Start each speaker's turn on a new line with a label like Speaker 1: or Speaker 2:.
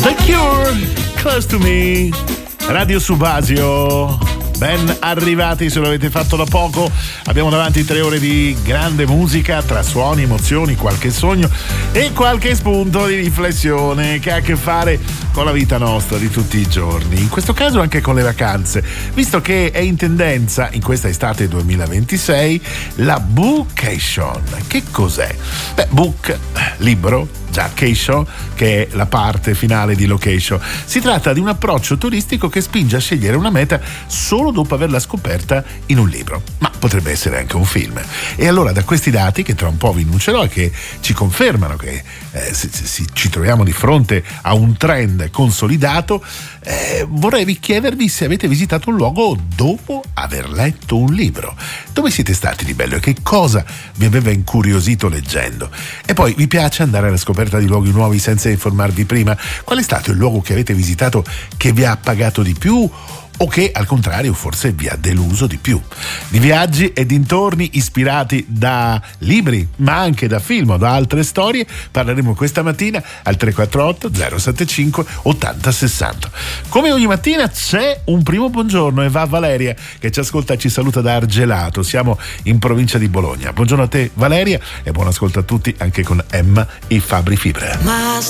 Speaker 1: The Cure, Close to Me, Radio Subasio. Ben arrivati, se lo avete fatto da poco. Abbiamo davanti 3 ore di grande musica, tra suoni, emozioni, qualche sogno e qualche spunto di riflessione che ha a che fare con la vita nostra di tutti i giorni, in questo caso anche con le vacanze, visto che è in tendenza in questa estate 2026 la bookcation. Che cos'è? Book, libro, Vacation, che è la parte finale di location. Si tratta di un approccio turistico che spinge a scegliere una meta solo dopo averla scoperta in un libro, ma potrebbe essere anche un film. E allora, da questi dati che tra un po' vi annuncerò e che ci confermano che ci troviamo di fronte a un trend consolidato, vorrei chiedervi se avete visitato un luogo dopo aver letto un libro. Dove siete stati di bello e che cosa vi aveva incuriosito leggendo? E poi, vi piace andare alla scoperta di luoghi nuovi senza informarvi prima? Qual è stato il luogo che avete visitato che vi ha appagato di più o che al contrario forse vi ha deluso di più? Di viaggi e dintorni ispirati da libri ma anche da film o da altre storie parleremo questa mattina al 348 075 80 60. Come ogni mattina c'è un primo buongiorno e va Valeria che ci ascolta e ci saluta da Argelato. Siamo in provincia di Bologna. Buongiorno a te Valeria e buon ascolto a tutti anche con Emma e Fabri Fibra.